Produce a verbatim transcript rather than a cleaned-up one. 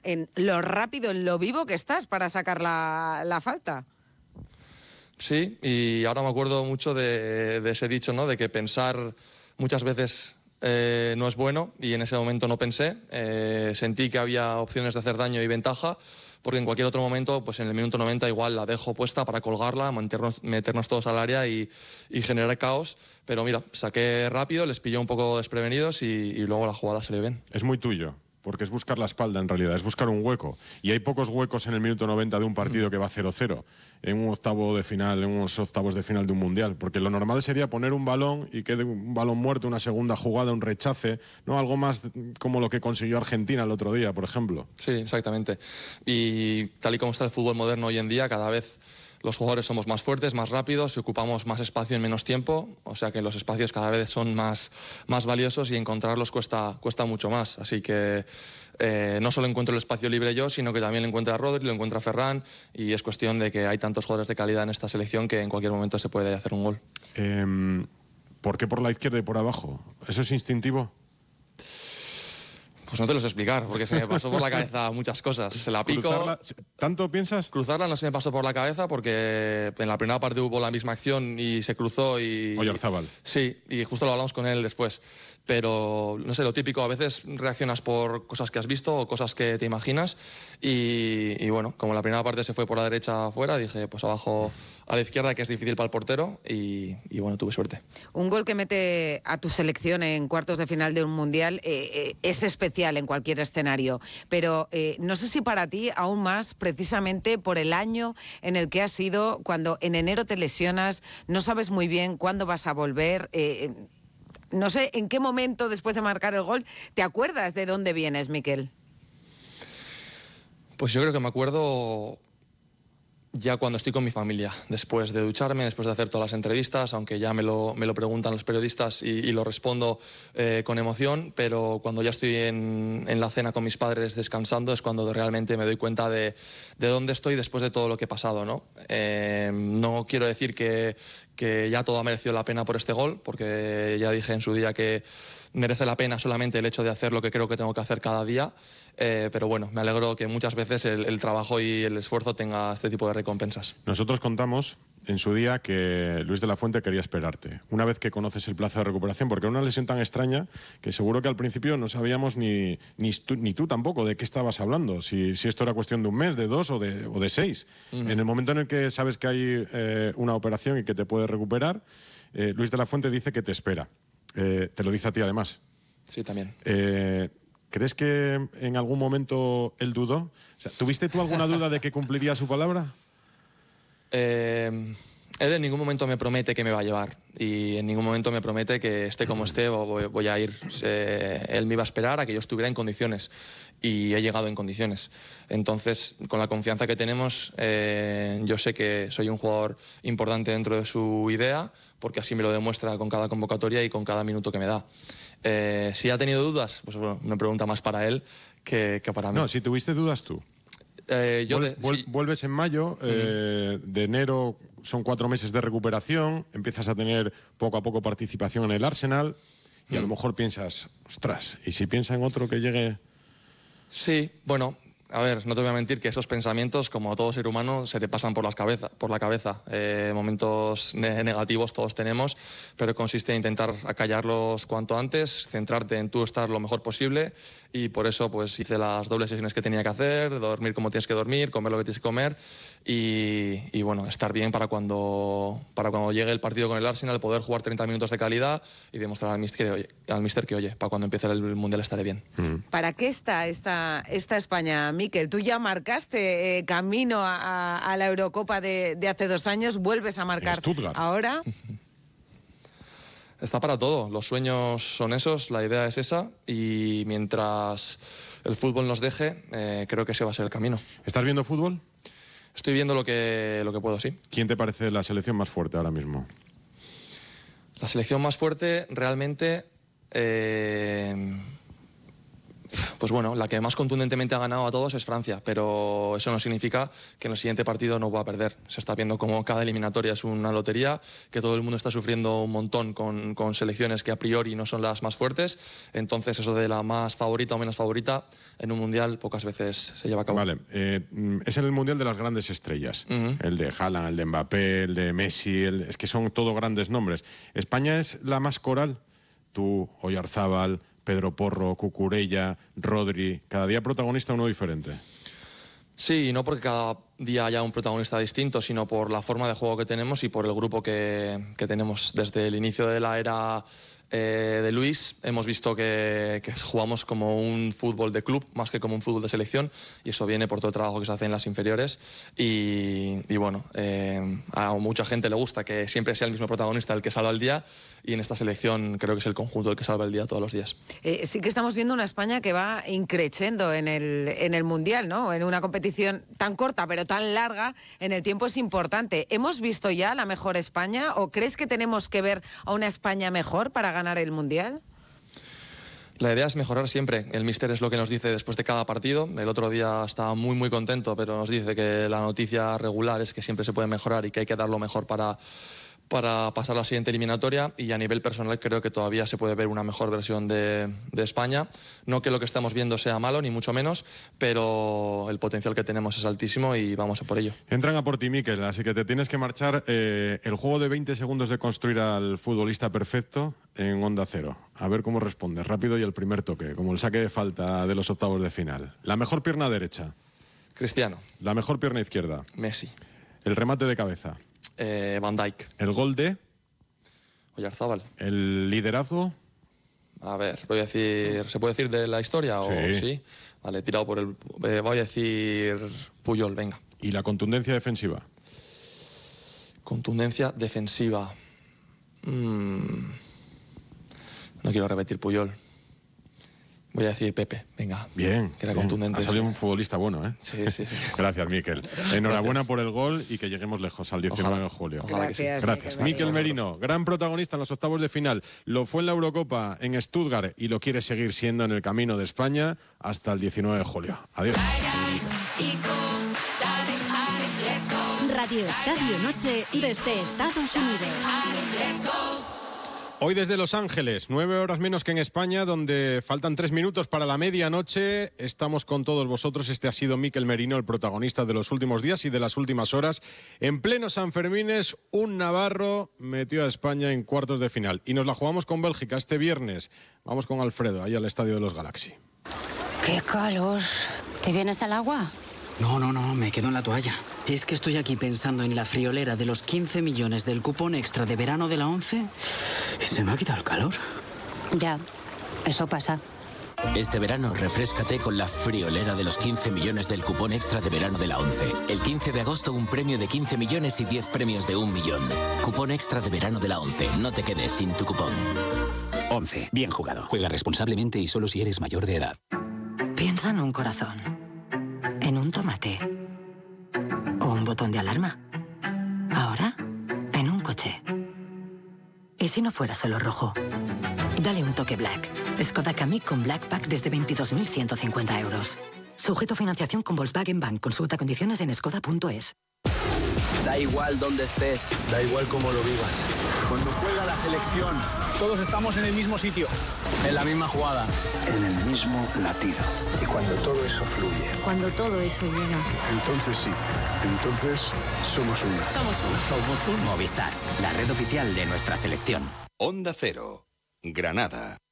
en lo rápido, en lo vivo que estás para sacar la, la falta. Sí, y ahora me acuerdo mucho de, de ese dicho, ¿no? De que pensar muchas veces eh, no es bueno, y en ese momento no pensé. Eh, sentí que había opciones de hacer daño y ventaja, porque en cualquier otro momento, pues en el minuto noventa igual la dejo puesta para colgarla, meternos, meternos todos al área y, y generar caos. Pero mira, saqué rápido, les pilló un poco desprevenidos y, y luego la jugada salió bien. Es muy tuyo, porque es buscar la espalda en realidad, es buscar un hueco. Y hay pocos huecos en el minuto noventa de un partido que va cero cero, en un octavo de final, en unos octavos de final de un mundial. Porque lo normal sería poner un balón y quede un balón muerto, una segunda jugada, un rechace, ¿no? Algo más como lo que consiguió Argentina el otro día, por ejemplo. Sí, exactamente. Y tal y como está el fútbol moderno hoy en día, cada vez los jugadores somos más fuertes, más rápidos y ocupamos más espacio en menos tiempo, o sea que los espacios cada vez son más, más valiosos y encontrarlos cuesta, cuesta mucho más. Así que eh, no solo encuentro el espacio libre yo, sino que también lo encuentra Rodri, lo encuentra Ferran, y es cuestión de que hay tantos jugadores de calidad en esta selección que en cualquier momento se puede hacer un gol. Eh, ¿Por qué por la izquierda y por abajo? ¿Eso es instintivo? Pues no te lo sé explicar, porque se me pasó por la cabeza muchas cosas. Se la pico. ¿Cruzarla? ¿Tanto piensas? Cruzarla no se me pasó por la cabeza porque en la primera parte hubo la misma acción y se cruzó y... Oyarzábal. Sí, y justo lo hablamos con él después. Pero, no sé, lo típico, a veces reaccionas por cosas que has visto o cosas que te imaginas y, y bueno, como la primera parte se fue por la derecha afuera, dije pues abajo a la izquierda, que es difícil para el portero, y, y bueno, tuve suerte. Un gol que mete a tu selección en cuartos de final de un mundial eh, eh, es especial en cualquier escenario, pero eh, no sé si para ti aún más, precisamente por el año en el que has sido, cuando en enero te lesionas, no sabes muy bien cuándo vas a volver. Eh, no sé en qué momento después de marcar el gol te acuerdas de dónde vienes, Miquel. Pues yo creo que me acuerdo ya cuando estoy con mi familia, después de ducharme, después de hacer todas las entrevistas, aunque ya me lo, me lo preguntan los periodistas y, y lo respondo eh, con emoción, pero cuando ya estoy en, en la cena con mis padres descansando es cuando realmente me doy cuenta de, de dónde estoy después de todo lo que he pasado, ¿no? Eh, no quiero decir que, que ya todo ha merecido la pena por este gol, porque ya dije en su día que merece la pena solamente el hecho de hacer lo que creo que tengo que hacer cada día. Eh, pero bueno, me alegro que muchas veces el, el trabajo y el esfuerzo tenga este tipo de recompensas. Nosotros contamos en su día que Luis de la Fuente quería esperarte, una vez que conoces el plazo de recuperación, porque era una lesión tan extraña que seguro que al principio no sabíamos ni, ni, tú, ni tú tampoco de qué estabas hablando, si, si esto era cuestión de un mes, de dos o de, o de seis. Uh-huh. En el momento en el que sabes que hay eh, una operación y que te puedes recuperar, eh, Luis de la Fuente dice que te espera. Eh, te lo dice a ti además. Sí, también. Eh, ¿Crees que en algún momento él dudó? O sea, ¿tuviste tú alguna duda de que cumpliría su palabra? Eh, él en ningún momento me promete que me va a llevar y en ningún momento me promete que esté como esté voy, voy a ir. Eh, él me iba a esperar a que yo estuviera en condiciones y he llegado en condiciones. Entonces, con la confianza que tenemos, eh, yo sé que soy un jugador importante dentro de su idea, porque así me lo demuestra con cada convocatoria y con cada minuto que me da. Eh, si ha tenido dudas, pues bueno, una pregunta más para él que, que para mí. No, si tuviste dudas tú. Eh, yo Vuel, de, vuel, sí. Vuelves en mayo, uh-huh. eh, de enero son cuatro meses de recuperación, empiezas a tener poco a poco participación en el Arsenal y uh-huh. a lo mejor piensas, ostras, ¿y si piensa en otro que llegue? Sí, bueno, a ver, no te voy a mentir que esos pensamientos, como todo ser humano, se te pasan por, las cabeza, por la cabeza. Eh, momentos ne- negativos todos tenemos, pero consiste en intentar acallarlos cuanto antes, centrarte en tú estar lo mejor posible, y por eso pues hice las dobles sesiones que tenía que hacer, dormir como tienes que dormir, comer lo que tienes que comer y, y bueno, estar bien para cuando, para cuando llegue el partido con el Arsenal, poder jugar treinta minutos de calidad y demostrar al míster que, oye, al míster que, oye, para cuando empiece el Mundial estaré bien. ¿Para qué está esta, esta España, Miquel? Tú ya marcaste eh, camino a, a la Eurocopa de, de hace dos años, vuelves a marcar ahora. Está para todo, los sueños son esos, la idea es esa y mientras el fútbol nos deje, eh, creo que ese va a ser el camino. ¿Estás viendo fútbol? Estoy viendo lo que, lo que puedo, sí. ¿Quién te parece la selección más fuerte ahora mismo? La selección más fuerte realmente... Eh, Pues bueno, la que más contundentemente ha ganado a todos es Francia, pero eso no significa que en el siguiente partido no va a perder. Se está viendo como cada eliminatoria es una lotería, que todo el mundo está sufriendo un montón con, con selecciones que a priori no son las más fuertes. Entonces eso de la más favorita o menos favorita en un mundial pocas veces se lleva a cabo. Vale, eh, es en el mundial de las grandes estrellas. Uh-huh. El de Haaland, el de Mbappé, el de Messi, el, es que son todo grandes nombres. ¿España es la más coral? Tú, Oyarzábal, Pedro Porro, Cucurella, Rodri, cada día protagonista uno diferente. Sí, no porque cada día haya un protagonista distinto, sino por la forma de juego que tenemos y por el grupo que, que tenemos. Desde el inicio de la era eh, de Luis hemos visto que, que jugamos como un fútbol de club más que como un fútbol de selección, y eso viene por todo el trabajo que se hace en las inferiores. Y, y bueno, eh, a mucha gente le gusta que siempre sea el mismo protagonista el que salva el día, y en esta selección creo que es el conjunto el que salva el día todos los días. Eh, sí que estamos viendo una España que va increciendo en el, en el Mundial, ¿no? En una competición tan corta pero tan larga, en el tiempo es importante. ¿Hemos visto ya la mejor España o crees que tenemos que ver a una España mejor para ganar el Mundial? La idea es mejorar siempre. El míster es lo que nos dice después de cada partido. El otro día estaba muy, muy contento, pero nos dice que la noticia regular es que siempre se puede mejorar y que hay que dar lo mejor para... para pasar a la siguiente eliminatoria, y a nivel personal creo que todavía se puede ver una mejor versión de, de España. No que lo que estamos viendo sea malo, ni mucho menos, pero el potencial que tenemos es altísimo y vamos a por ello. Entran a por ti, Mikel, así que te tienes que marchar. Eh, el juego de veinte segundos de construir al futbolista perfecto en Onda Cero. A ver cómo respondes, rápido y el primer toque, como el saque de falta de los octavos de final. La mejor pierna derecha. Cristiano. La mejor pierna izquierda. Messi. El remate de cabeza. Eh, Van Dijk. El gol de... Oyarzábal. El liderazgo... A ver, voy a decir... ¿Se puede decir de la historia? Sí. O sí. Vale, tirado por el... Eh, voy a decir Puyol, venga. ¿Y la contundencia defensiva? Contundencia defensiva. Mm. No quiero repetir Puyol. Voy a decir Pepe, venga. Bien, que era bien. contundente. Ha salido sí. un futbolista bueno, ¿eh? Sí, sí, sí. Gracias, Mikel. Enhorabuena Gracias. por el gol y que lleguemos lejos al diecinueve Ojalá. de julio. Ojalá que sí. Gracias, Gracias. Mikel Mikel Merino, gran protagonista en los octavos de final. Lo fue en la Eurocopa en Stuttgart y lo quiere seguir siendo en el camino de España hasta el diecinueve de julio. Adiós. Radio Estadio Noche desde Estados Unidos. Hoy desde Los Ángeles, nueve horas menos que en España, donde faltan tres minutos para la medianoche. Estamos con todos vosotros. Este ha sido Mikel Merino, el protagonista de los últimos días y de las últimas horas. En pleno Sanfermines, un navarro metió a España en cuartos de final. Y nos la jugamos con Bélgica este viernes. Vamos con Alfredo, ahí al Estadio de los Galaxy. ¡Qué calor! ¿Te vienes al agua? No, no, no, me quedo en la toalla. Es que estoy aquí pensando en la friolera de los quince millones del cupón extra de verano de la ONCE y se me ha quitado el calor. Ya, eso pasa. Este verano refréscate con la friolera de los quince millones del cupón extra de verano de la ONCE. El quince de agosto un premio de quince millones y diez premios de un millón. Cupón extra de verano de la ONCE. No te quedes sin tu cupón. ONCE. Bien jugado. Juega responsablemente y solo si eres mayor de edad. Piensa en un corazón, en un tomate o un botón de alarma. Ahora, en un coche. ¿Y si no fuera solo rojo? Dale un toque Black. Skoda Kamiq con Black Pack desde veintidós mil ciento cincuenta euros. Sujeto a financiación con Volkswagen Bank. Consulta condiciones en skoda punto es. Da igual dónde estés, da igual cómo lo vivas. Cuando juega la selección, todos estamos en el mismo sitio, en la misma jugada, en el mismo latido. Y cuando todo eso fluye, cuando todo eso llega, entonces sí, entonces somos uno. Somos uno. Somos un Movistar, la red oficial de nuestra selección. Onda Cero, Granada.